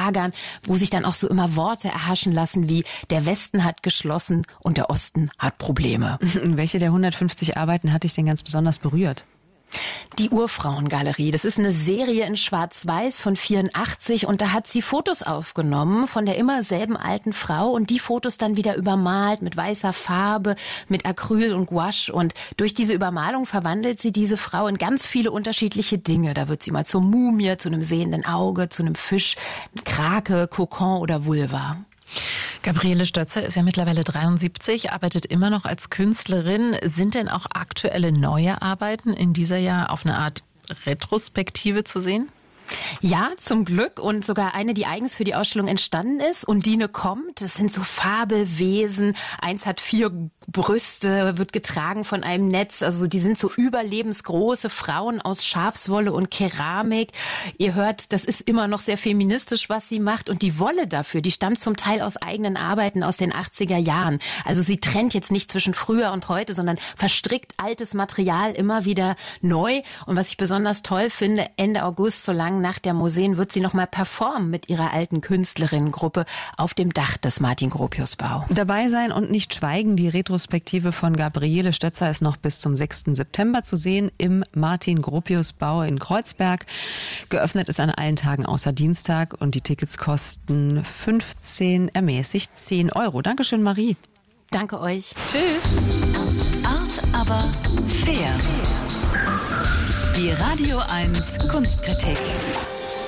Schlagern, wo sich dann auch so immer Worte erhaschen lassen wie der Westen hat geschlossen und der Osten hat Probleme. Welche der 150 Arbeiten hat dich denn ganz besonders berührt? Die Urfrauengalerie, das ist eine Serie in Schwarz-Weiß von 84 und da hat sie Fotos aufgenommen von der immer selben alten Frau und die Fotos dann wieder übermalt mit weißer Farbe, mit Acryl und Gouache und durch diese Übermalung verwandelt sie diese Frau in ganz viele unterschiedliche Dinge. Da wird sie mal zur Mumie, zu einem sehenden Auge, zu einem Fisch, Krake, Kokon oder Vulva. Gabriele Stötzer ist ja mittlerweile 73, arbeitet immer noch als Künstlerin. Sind denn auch aktuelle neue Arbeiten in dieser Jahr auf eine Art Retrospektive zu sehen? Ja, zum Glück und sogar eine, die eigens für die Ausstellung entstanden ist. Undine kommt, das sind so Fabelwesen. Eins hat 4 Brüste, wird getragen von einem Netz. Also die sind so überlebensgroße Frauen aus Schafswolle und Keramik. Ihr hört, das ist immer noch sehr feministisch, was sie macht. Und die Wolle dafür, die stammt zum Teil aus eigenen Arbeiten aus den 80er Jahren. Also sie trennt jetzt nicht zwischen früher und heute, sondern verstrickt altes Material immer wieder neu. Und was ich besonders toll finde, Ende August, so lange nach der Museen, wird sie nochmal performen mit ihrer alten Künstlerinnengruppe auf dem Dach des Martin-Gropius-Bau. Dabei sein und nicht schweigen. Die Retrospektive von Gabriele Stötzer ist noch bis zum 6. September zu sehen im Martin-Gropius-Bau in Kreuzberg. Geöffnet ist an allen Tagen außer Dienstag und die Tickets kosten 15, ermäßigt 10 Euro. Dankeschön, Marie. Danke euch. Tschüss. Art, aber fair. Die Radio 1 Kunstkritik.